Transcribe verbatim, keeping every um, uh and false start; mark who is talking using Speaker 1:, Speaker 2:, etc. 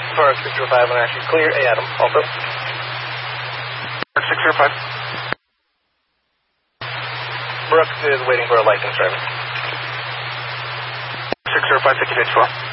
Speaker 1: Park six zero five, and actually clear. A Adam, also.
Speaker 2: Park six zero five.
Speaker 1: Brooks is waiting for a license driver.
Speaker 2: six zero five, take you to four.